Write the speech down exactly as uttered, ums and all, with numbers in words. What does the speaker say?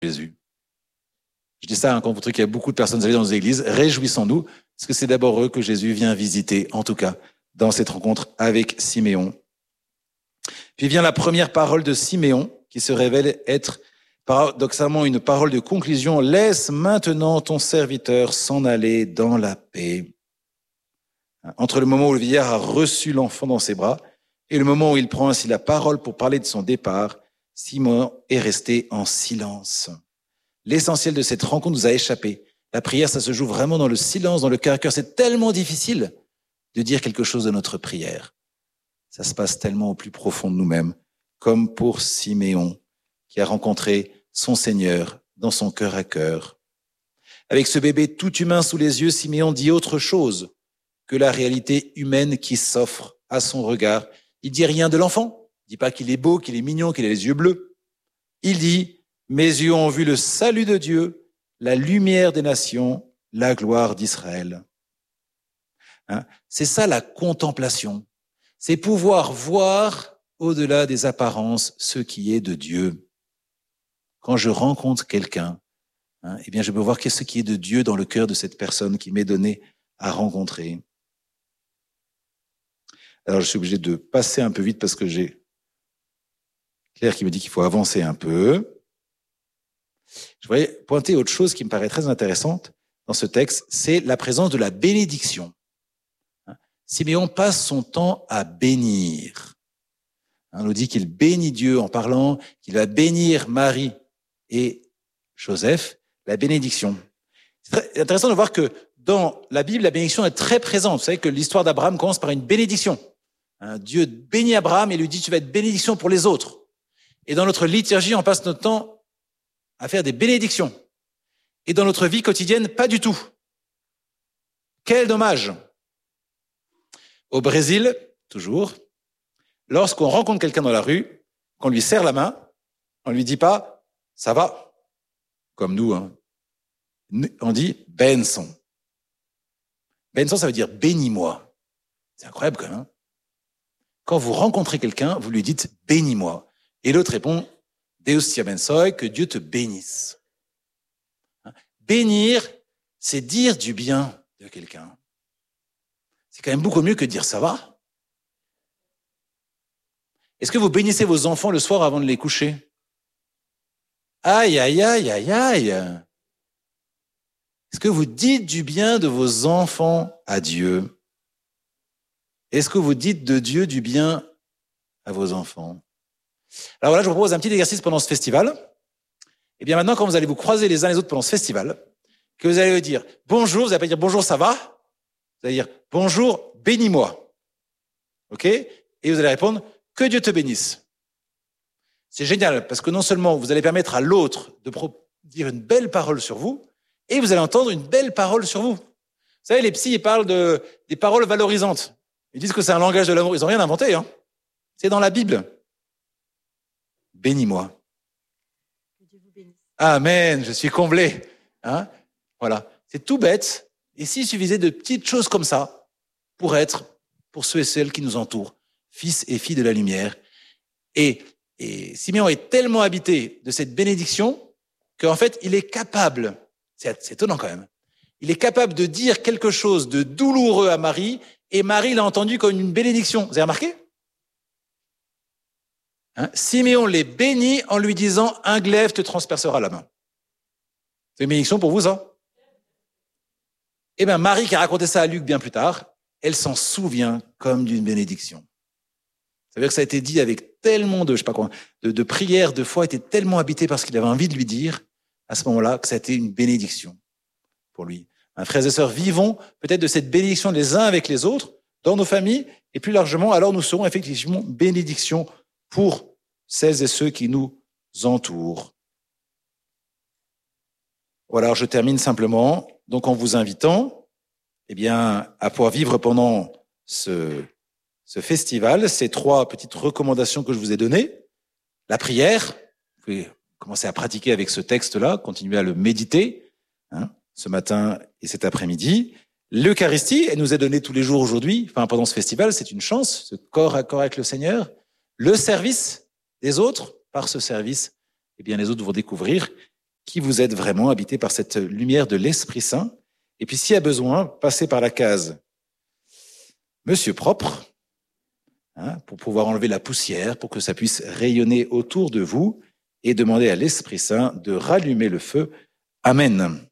Jésus. Je dis ça hein, quand vous trouvez qu'il y a beaucoup de personnes âgées dans nos églises, réjouissons-nous, parce que c'est d'abord eux que Jésus vient visiter, en tout cas, dans cette rencontre avec Siméon. Puis vient la première parole de Siméon, qui se révèle être paradoxalement une parole de conclusion. « Laisse maintenant ton serviteur s'en aller dans la paix. » Entre le moment où le vieillard a reçu l'enfant dans ses bras et le moment où il prend ainsi la parole pour parler de son départ, Siméon est resté en silence. L'essentiel de cette rencontre nous a échappé. La prière, ça se joue vraiment dans le silence, dans le cœur à cœur. C'est tellement difficile de dire quelque chose de notre prière. Ça se passe tellement au plus profond de nous-mêmes, comme pour Siméon, qui a rencontré son Seigneur dans son cœur à cœur. Avec ce bébé tout humain sous les yeux, Siméon dit autre chose que la réalité humaine qui s'offre à son regard. Il dit rien de l'enfant. Il dit pas qu'il est beau, qu'il est mignon, qu'il a les yeux bleus. Il dit « Mes yeux ont vu le salut de Dieu, la lumière des nations, la gloire d'Israël. » Hein? C'est ça la contemplation. C'est pouvoir voir au-delà des apparences ce qui est de Dieu. Quand je rencontre quelqu'un, hein, eh bien, je peux voir ce qui est de Dieu dans le cœur de cette personne qui m'est donnée à rencontrer. Alors, je suis obligé de passer un peu vite parce que j'ai Claire qui me dit qu'il faut avancer un peu. Je voudrais pointer autre chose qui me paraît très intéressante dans ce texte, c'est la présence de la bénédiction. Siméon passe son temps à bénir. On nous dit qu'il bénit Dieu en parlant qu'il va bénir Marie et Joseph, la bénédiction. C'est très intéressant de voir que dans la Bible, la bénédiction est très présente. Vous savez que l'histoire d'Abraham commence par une bénédiction. Dieu bénit Abraham et lui dit « tu vas être bénédiction pour les autres ». Et dans notre liturgie, on passe notre temps à faire des bénédictions. Et dans notre vie quotidienne, pas du tout. Quel dommage! Au Brésil, toujours, lorsqu'on rencontre quelqu'un dans la rue, qu'on lui serre la main, on lui dit pas « ça va », comme nous, hein. On dit « benção ». Benção, ça veut dire « bénis-moi ». C'est incroyable quand même. Hein. Quand vous rencontrez quelqu'un, vous lui dites « bénis-moi ». Et l'autre répond « Deus te abençoe », que Dieu te bénisse. Hein. Bénir, c'est dire du bien de quelqu'un. C'est quand même beaucoup mieux que de dire « ça va ». Est-ce que vous bénissez vos enfants le soir avant de les coucher? Aïe, aïe, aïe, aïe, aïe. Est-ce que vous dites du bien de vos enfants à Dieu? Est-ce que vous dites de Dieu du bien à vos enfants? Alors voilà, je vous propose un petit exercice pendant ce festival. Et bien maintenant, quand vous allez vous croiser les uns les autres pendant ce festival, que vous allez dire « bonjour », vous n'allez pas dire « bonjour, ça va ?» Vous allez dire « bonjour, bénis-moi ». OK? Et vous allez répondre « que Dieu te bénisse ». C'est génial, parce que non seulement vous allez permettre à l'autre de dire une belle parole sur vous, et vous allez entendre une belle parole sur vous. Vous savez, les psys, ils parlent de, des paroles valorisantes. Ils disent que c'est un langage de l'amour. Ils n'ont rien inventé. Hein. C'est dans la Bible. Bénis-moi. Que Dieu vous bénisse. Amen, je suis comblé. Hein, voilà, c'est tout bête. Et s'il suffisait de petites choses comme ça pour être, pour ceux et celles qui nous entourent, fils et filles de la lumière. Et, et Siméon est tellement habité de cette bénédiction qu'en fait, il est capable, c'est, c'est étonnant quand même, il est capable de dire quelque chose de douloureux à Marie et Marie l'a entendu comme une bénédiction. Vous avez remarqué? Hein? Siméon les bénit en lui disant « un glaive te transpercera la main ». C'est une bénédiction pour vous, ça? Eh bien, Marie, qui a raconté ça à Luc bien plus tard, elle s'en souvient comme d'une bénédiction. Ça veut dire que ça a été dit avec tellement de, je sais pas quoi, de, de prières, de foi, était tellement habité par ce qu'il avait envie de lui dire à ce moment-là que ça a été une bénédiction pour lui. Hein, frères et sœurs, vivons peut-être de cette bénédiction les uns avec les autres, dans nos familles, et plus largement, alors nous serons effectivement bénédiction pour celles et ceux qui nous entourent. Voilà, alors je termine simplement, donc en vous invitant, eh bien, à pouvoir vivre pendant ce, ce festival, ces trois petites recommandations que je vous ai données. La prière, vous pouvez commencer à pratiquer avec ce texte-là, continuer à le méditer, hein, ce matin et cet après-midi. L'Eucharistie, elle nous est donnée tous les jours aujourd'hui, enfin pendant ce festival, c'est une chance, ce corps à corps avec le Seigneur. Le service des autres, par ce service, eh bien les autres vont découvrir qui vous êtes vraiment habité par cette lumière de l'Esprit Saint. Et puis, s'il y a besoin, passez par la case Monsieur propre, hein, pour pouvoir enlever la poussière, pour que ça puisse rayonner autour de vous et demander à l'Esprit Saint de rallumer le feu. Amen.